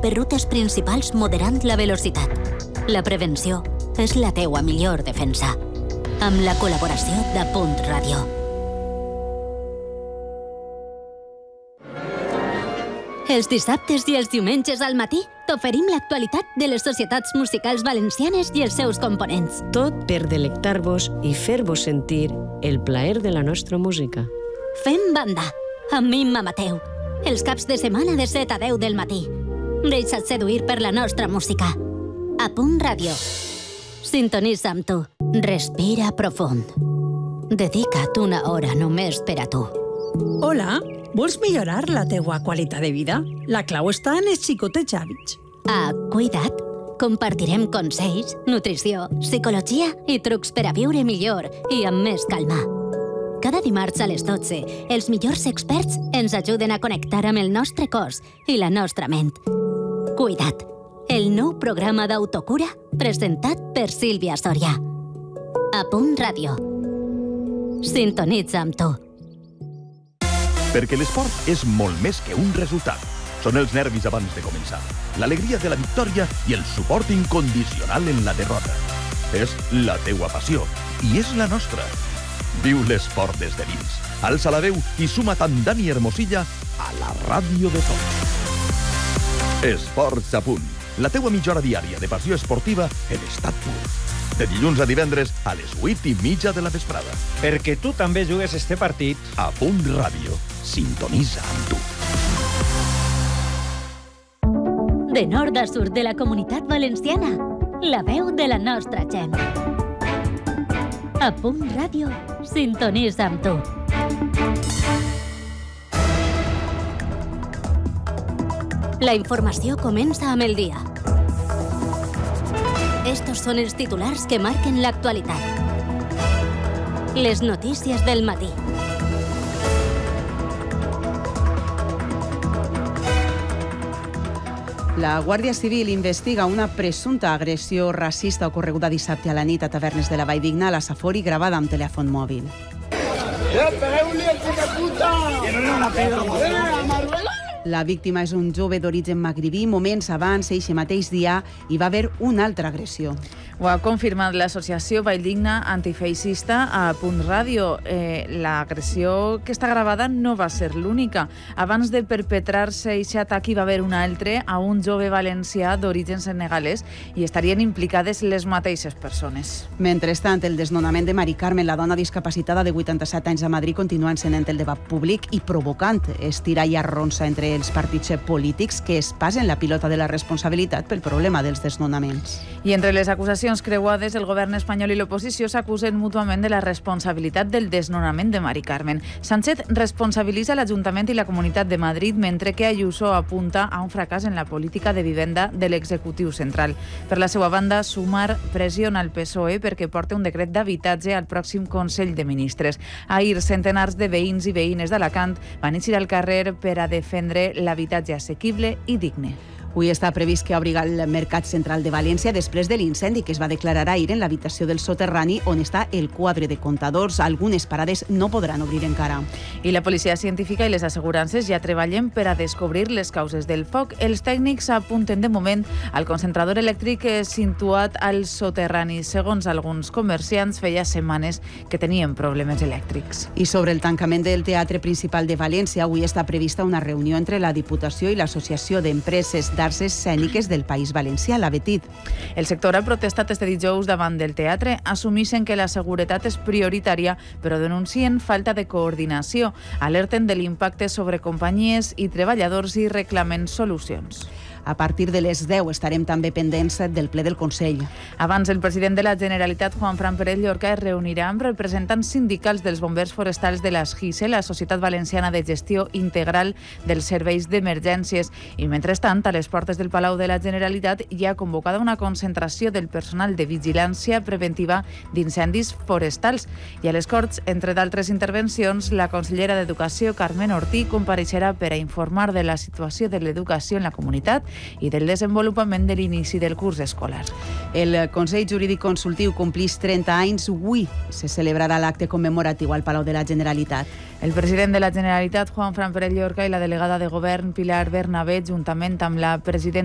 per rutes principals moderant la velocitat. La prevenció és la teua millor defensa. Amb la col·laboració de Punt Ràdio. Els dissabtes i els diumenges al matí t'oferim l'actualitat de les societats musicals valencianes i els seus components. Tot per delectar-vos i fer-vos sentir el plaer de la nostra música. Fem banda, amb Imma Mateu, els caps de setmana de 7 a 10 del matí. Deixa't seduir per la nostra música. A Punt Ràdio. Sintonitza amb tu. Respira profund. Dedica't una hora només per a tu. Hola, vols millorar la teua qualitat de vida? La clau està en els xicotes hàbits. A Cuida't compartirem consells, nutrició, psicologia i trucs per a viure millor i amb més calma. Cada dimarts a les 12, els millors experts ens ajuden a connectar amb el nostre cos i la nostra ment. Cuida't, el nou programa d'autocura presentat per Sílvia Soria. A Punt Ràdio. Sintonitza amb tu. Perquè l'esport és molt més que un resultat. Són els nervis abans de començar, l'alegria de la victòria i el suport incondicional en la derrota. És la teua passió i és la nostra. Viu l'esport des de dins. Alça la veu i suma't amb Dani Hermosilla a la ràdio de tots. Esports a punt. La teua mitja hora diària de passió esportiva en estat pur. De dilluns a divendres a les 8:30 de la vesprada. Perquè tu també jugues este partit. A Punt Ràdio. Sintonitza amb tu. De nord a sud de la Comunitat Valenciana, la veu de la nostra gent. A Punt Ràdio, sintonitza amb tu. La informació comença amb el dia. Estos són els titulars que marquen l'actualitat. Les notícies del matí. La Guàrdia Civil investiga una presumpta agressió racista ocorreguda dissabte a la nit a Tavernes de la Valldigna a la Safor i gravada amb telèfon mòbil. La víctima és un jove d'origen magribí. Moments abans, eixe mateix dia, hi va haver una altra agressió. Ho ha confirmat l'associació Valldigna Antifeixista a Punt Ràdio. L'agressió que està gravada no va ser l'única. Abans de perpetrar-se aquest atac hi va haver un altre a un jove valencià d'origen senegalès i estarien implicades les mateixes persones. Mentrestant, el desnonament de Mari Carmen, la dona discapacitada de 87 anys a Madrid, continua encenent el debat públic i provocant estira i arronsa entre els partits polítics que es passen la pilota de la responsabilitat pel problema dels desnonaments. I entre les acusacions creuades, el govern espanyol i l'oposició s'acusen mútuament de la responsabilitat del desnonament de Mari Carmen. Sánchez responsabilitza l'Ajuntament i la Comunitat de Madrid, mentre que Ayuso apunta a un fracàs en la política de vivenda de l'executiu central. Per la seva banda, Sumar pressiona el PSOE perquè porta un decret d'habitatge al pròxim Consell de Ministres. Ahir, centenars de veïns i veïnes d'Alacant van eixir al carrer per a defendre l'habitatge assequible i digne. Avui està previst que obri el Mercat Central de València després de l'incendi que es va declarar ahir en l'habitació del soterrani on està el quadre de comptadors. Algunes parades no podran obrir encara. I la policia científica i les assegurances ja treballen per a descobrir les causes del foc. Els tècnics apunten de moment al concentrador elèctric situat al soterrani. Segons alguns comerciants, feia setmanes que tenien problemes elèctrics. I sobre el tancament del Teatre Principal de València, avui està prevista una reunió entre la Diputació i l'Associació d'Empreses d'Arts Escèniques del País Valencià, la Betit. El sector ha protestat este dijous davant del teatre. Assumeixen que la seguretat és prioritària, però denuncien falta de coordinació. Alerten de l'impacte sobre companyies i treballadors i reclamen solucions. A partir de les 10 estarem també pendents del ple del Consell. Abans, el president de la Generalitat, Juanfran Pérez Llorca, es reunirà amb representants sindicals dels bombers forestals de la SGISE, la Societat Valenciana de Gestió Integral dels Serveis d'Emergències. I, mentrestant, a les portes del Palau de la Generalitat hi ha convocada una concentració del personal de vigilància preventiva d'incendis forestals. I a les Corts, entre d'altres intervencions, la consellera d'Educació, Carmen Ortí, compareixerà per a informar de la situació de l'educació en la comunitat i del desenvolupament de l'inici del curs escolar. El Consell Jurídic Consultiu complís 30 anys. Avui se celebrarà l'acte commemoratiu al Palau de la Generalitat. El president de la Generalitat, Juanfran Pérez Llorca, i la delegada de govern, Pilar Bernabé, juntament amb la presidenta